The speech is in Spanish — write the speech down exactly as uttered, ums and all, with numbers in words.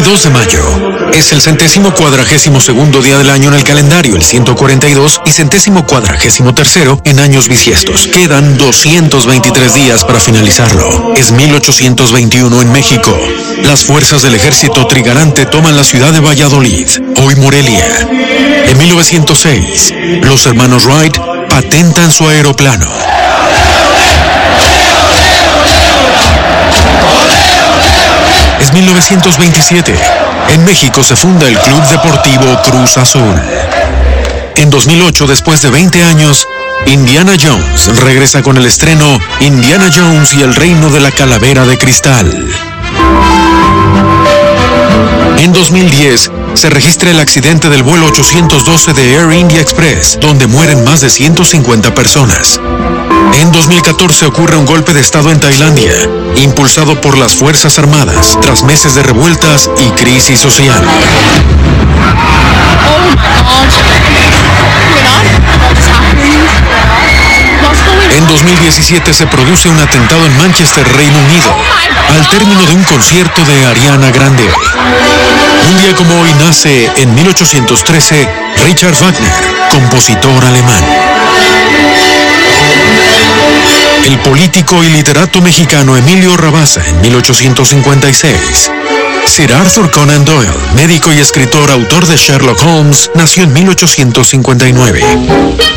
dos de mayo. Es el centésimo cuadragésimo segundo día del año en el calendario, el ciento cuarenta y dos, y centésimo cuadragésimo tercero en años bisiestos. Quedan doscientos veintitrés días para finalizarlo. Es mil ochocientos veintiuno en México. Las fuerzas del ejército trigarante toman la ciudad de Valladolid, hoy Morelia. En mil novecientos seis, los hermanos Wright patentan su aeroplano. Es mil novecientos veintisiete. En México se funda el Club Deportivo Cruz Azul. En dos mil ocho, después de veinte años, Indiana Jones regresa con el estreno Indiana Jones y el Reino de la Calavera de Cristal. En dos mil diez, se registra el accidente del vuelo ochocientos doce de Air India Express, donde mueren más de ciento cincuenta personas. En dos mil catorce ocurre un golpe de estado en Tailandia, impulsado por las Fuerzas Armadas, tras meses de revueltas y crisis social. En dos mil diecisiete se produce un atentado en Manchester, Reino Unido, al término de un concierto de Ariana Grande. Un día como hoy nace, en mil ochocientos trece, Richard Wagner, compositor alemán. El político y literato mexicano Emilio Rabasa, en mil ochocientos cincuenta y seis. Sir Arthur Conan Doyle, médico y escritor, autor de Sherlock Holmes, nació en mil ochocientos cincuenta y nueve.